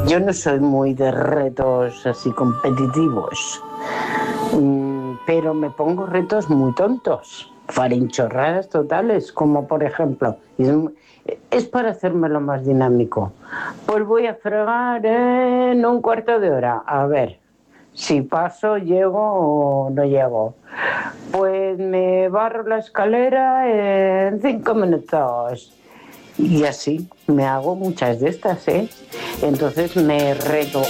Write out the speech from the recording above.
Yo no soy muy de retos así competitivos, pero me pongo retos muy tontos, farinchorradas totales, como por ejemplo, es para hacérmelo más dinámico. Pues voy a fregar en un cuarto de hora, a ver si paso, llego o no llego. Pues me barro la escalera en 5 minutos. Y así me hago muchas de estas, ¿eh? Entonces me reto